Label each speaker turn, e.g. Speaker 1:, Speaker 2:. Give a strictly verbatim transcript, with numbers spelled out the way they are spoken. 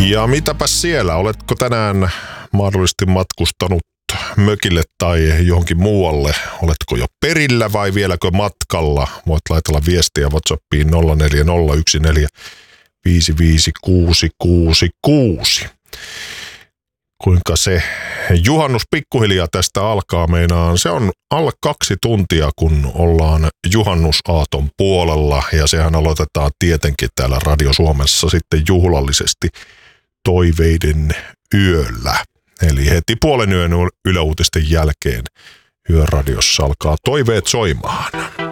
Speaker 1: Ja mitäpäs siellä? Oletko tänään mahdollisesti matkustanut mökille tai johonkin muualle? Oletko jo perillä vai vieläkö matkalla? Voit laitella viestiä WhatsAppiin nolla neljä nolla yksi neljä viisi viisi kuusi kuusi kuusi. Kuinka se juhannus pikkuhiljaa tästä alkaa meinaan? Se on alle kaksi tuntia, kun ollaan juhannusaaton puolella, ja sehän aloitetaan tietenkin täällä Radio Suomessa sitten juhlallisesti toiveiden yöllä. Eli heti puolen yön yläuutisten jälkeen Yöradiossa alkaa toiveet soimaan.